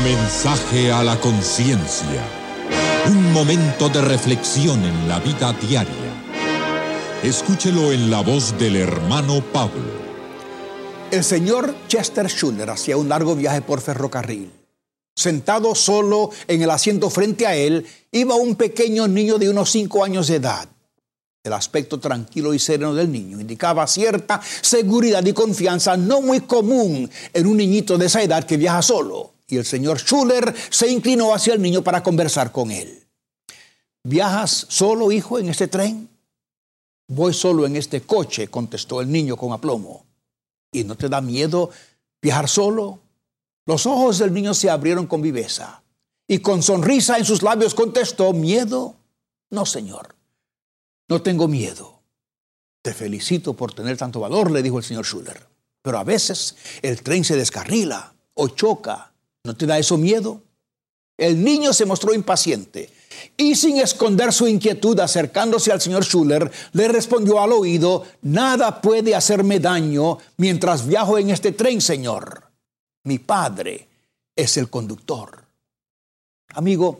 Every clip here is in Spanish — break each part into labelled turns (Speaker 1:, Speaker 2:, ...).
Speaker 1: Mensaje a la conciencia. Un momento de reflexión en la vida diaria. Escúchelo en la voz del hermano Pablo.
Speaker 2: El señor Chester Schuller hacía un largo viaje por ferrocarril. Sentado solo en el asiento frente a él, iba un pequeño niño de unos 5 años de edad. El aspecto tranquilo y sereno del niño indicaba cierta seguridad y confianza no muy común en un niñito de esa edad que viaja solo. Y el señor Schuller se inclinó hacia el niño para conversar con él. ¿Viajas solo, hijo, en este tren? Voy solo en este coche, contestó el niño con aplomo. ¿Y no te da miedo viajar solo? Los ojos del niño se abrieron con viveza. Y con sonrisa en sus labios contestó, ¿miedo? No, señor. No tengo miedo. Te felicito por tener tanto valor, le dijo el señor Schuller. Pero a veces el tren se descarrila o choca. ¿No te da eso miedo? El niño se mostró impaciente y sin esconder su inquietud acercándose al señor Schuller, le respondió al oído, nada puede hacerme daño mientras viajo en este tren, señor. Mi padre es el conductor. Amigo,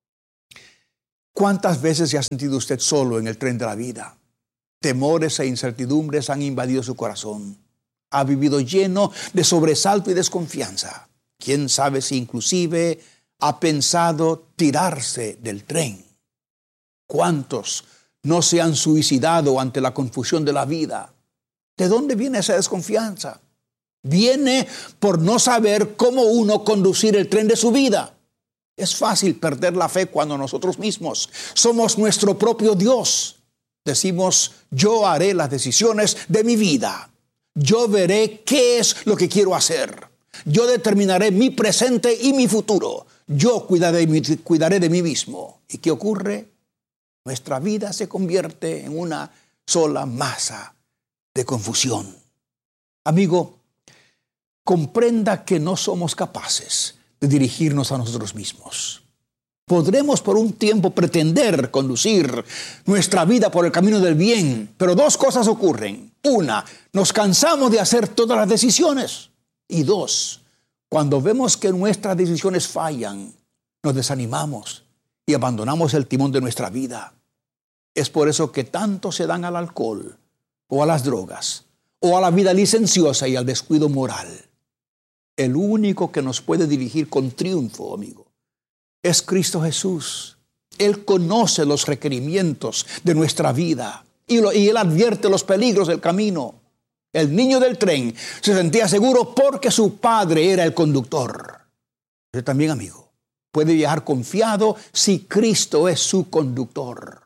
Speaker 2: ¿cuántas veces se ha sentido usted solo en el tren de la vida? Temores e incertidumbres han invadido su corazón. Ha vivido lleno de sobresalto y desconfianza. ¿Quién sabe si inclusive ha pensado tirarse del tren? ¿Cuántos no se han suicidado ante la confusión de la vida? ¿De dónde viene esa desconfianza? Viene por no saber cómo uno conducir el tren de su vida. Es fácil perder la fe cuando nosotros mismos somos nuestro propio Dios. Decimos, yo haré las decisiones de mi vida. Yo veré qué es lo que quiero hacer. Yo determinaré mi presente y mi futuro. Yo cuidaré de mí mismo. ¿Y qué ocurre? Nuestra vida se convierte en una sola masa de confusión. Amigo, comprenda que no somos capaces de dirigirnos a nosotros mismos. Podremos por un tiempo pretender conducir nuestra vida por el camino del bien, pero 2 cosas ocurren. 1, nos cansamos de hacer todas las decisiones. Y 2, cuando vemos que nuestras decisiones fallan, nos desanimamos y abandonamos el timón de nuestra vida. Es por eso que tanto se dan al alcohol, o a las drogas, o a la vida licenciosa y al descuido moral. El único que nos puede dirigir con triunfo, amigo, es Cristo Jesús. Él conoce los requerimientos de nuestra vida y Él advierte los peligros del camino. El niño del tren se sentía seguro porque su padre era el conductor. Usted también, amigo, puede viajar confiado si Cristo es su conductor.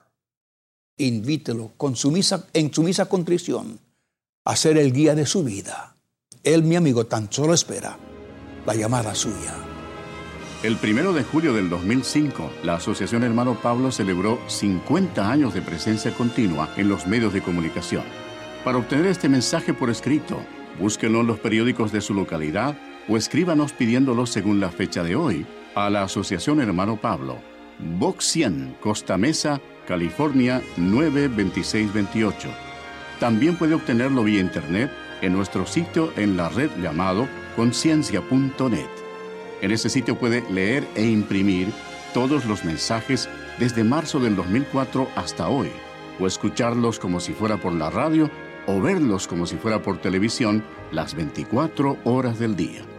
Speaker 2: Invítelo en sumisa contrición a ser el guía de su vida. Él, mi amigo, tan solo espera la llamada suya.
Speaker 3: El 1 de julio del 2005, la Asociación Hermano Pablo celebró 50 años de presencia continua en los medios de comunicación. Para obtener este mensaje por escrito, búsquenlo en los periódicos de su localidad o escríbanos pidiéndolo según la fecha de hoy a la Asociación Hermano Pablo, Box 100, Costa Mesa, California 92628. También puede obtenerlo vía internet en nuestro sitio en la red llamado conciencia.net. En ese sitio puede leer e imprimir todos los mensajes desde marzo del 2004 hasta hoy, o escucharlos como si fuera por la radio o verlos como si fuera por televisión las 24 horas del día.